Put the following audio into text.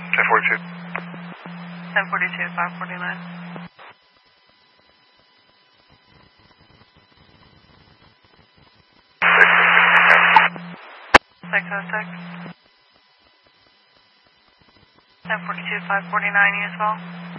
1042. 1042, 549. Six, 1042, 549, you as well.